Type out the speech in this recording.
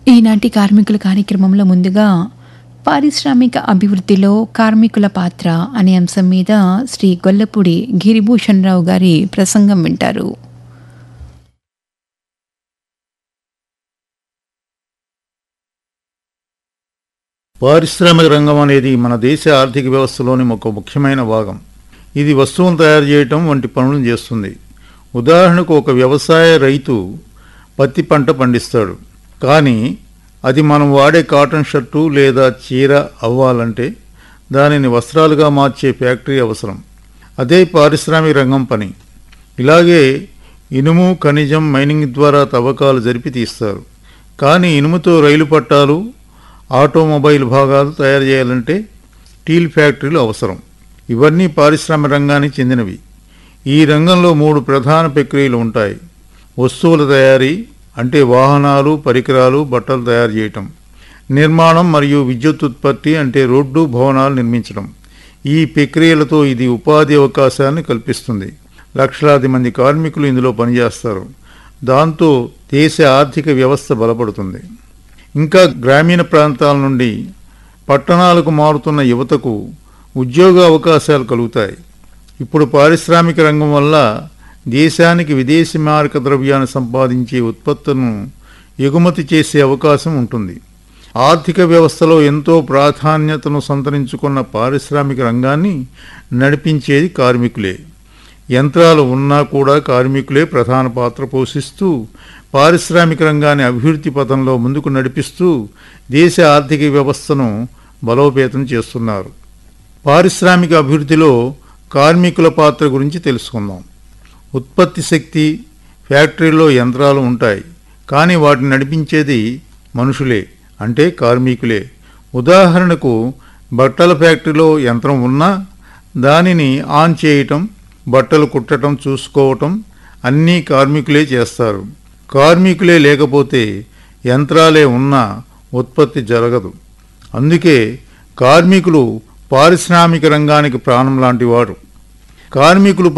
ఈనాటి కార్మికుల కార్యక్రమంలో ముందుగా పారిశ్రామిక అభివృద్ధిలో కార్మికుల పాత్ర అనే అంశం మీద శ్రీ గొల్లపూడి గిరిభూషణ్ రావు గారి ప్రసంగం వింటారు. పారిశ్రామిక రంగం అనేది మన దేశ ఆర్థిక వ్యవస్థలోని ఒక ముఖ్యమైన భాగం. ఇది వస్తువులను తయారు చేయటం వంటి పనులను చేస్తుంది. ఉదాహరణకు ఒక వ్యవసాయ రైతు పత్తి పంట పండిస్తాడు. కానీ అది మనం వాడే కాటన్ షర్టు లేదా చీర అవ్వాలంటే దానిని వస్త్రాలుగా మార్చే ఫ్యాక్టరీ అవసరం. అదే పారిశ్రామిక రంగం పని. ఇలాగే ఇనుము, ఖనిజం, మైనింగ్ ద్వారా తవ్వకాలు జరిపి తీస్తారు. కానీ ఇనుముతో రైలు పట్టాలు, ఆటోమొబైల్ భాగాలు తయారు చేయాలంటే స్టీల్ ఫ్యాక్టరీలు అవసరం. ఇవన్నీ పారిశ్రామిక రంగానికి చెందినవి. ఈ రంగంలో 3 ప్రధాన ప్రక్రియలు ఉంటాయి. వస్తువుల తయారీ అంటే వాహనాలు, పరికరాలు, బట్టలు తయారు చేయటం. నిర్మాణం మరియు విద్యుత్ ఉత్పత్తి అంటే రోడ్డు, భవనాలు నిర్మించడం. ఈ ప్రక్రియలతో ఇది ఉపాధి అవకాశాలను కల్పిస్తుంది. లక్షలాది మంది కార్మికులు ఇందులో పనిచేస్తారు. దాంతో దేశ ఆర్థిక వ్యవస్థ బలపడుతుంది. ఇంకా గ్రామీణ ప్రాంతాల నుండి పట్టణాలకు మారుతున్న యువతకు ఉద్యోగ అవకాశాలు కలుగుతాయి. ఇప్పుడు పారిశ్రామిక రంగం వల్ల దేశానికి విదేశీ మారక ద్రవ్యాన్ని సంపాదించే ఉత్పత్తులను ఎగుమతి చేసే అవకాశం ఉంటుంది. ఆర్థిక వ్యవస్థలో ఎంతో ప్రాధాన్యతను సంతరించుకున్న పారిశ్రామిక రంగాన్ని నడిపించేది కార్మికులే. యంత్రాలు ఉన్నా కూడా కార్మికులే ప్రధాన పాత్ర పోషిస్తూ పారిశ్రామిక రంగాన్ని అభివృద్ధి పథంలో ముందుకు నడిపిస్తూ దేశ ఆర్థిక వ్యవస్థను బలోపేతం చేస్తున్నారు. పారిశ్రామిక అభివృద్ధిలో కార్మికుల పాత్ర గురించి తెలుసుకుందాం. ఉత్పత్తి శక్తి, ఫ్యాక్టరీలో యంత్రాలు ఉంటాయి. కానీ వాటిని నడిపించేది మనుషులే, అంటే కార్మికులే. ఉదాహరణకు బట్టల ఫ్యాక్టరీలో యంత్రం ఉన్నా దానిని ఆన్ చేయటం, బట్టలు కుట్టడం, చూసుకోవటం అన్నీ కార్మికులే చేస్తారు. కార్మికులే లేకపోతే యంత్రాలే ఉన్నా ఉత్పత్తి జరగదు. అందుకే కార్మికులు పారిశ్రామిక రంగానికి ప్రాణం లాంటి వారు. కార్మికులు